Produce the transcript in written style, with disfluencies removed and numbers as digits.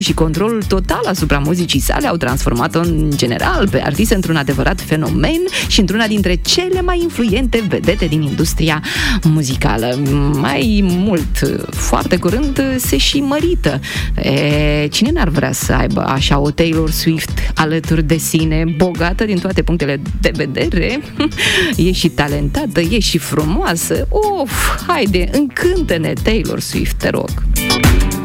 și controlul total asupra muzicii sale au transformat-o în general pe artist într-un adevărat fenomen și într-una dintre cele mai influente vedete din industria muzicală. Mai mult, foarte curând se și mărită. Cine n-ar vrea să aibă așa o Taylor Swift alături de sine, bogată din toate punctele de vedere? E și talentată, e și frumoasă. Haide, încântă-ne, Taylor Swift, te rog!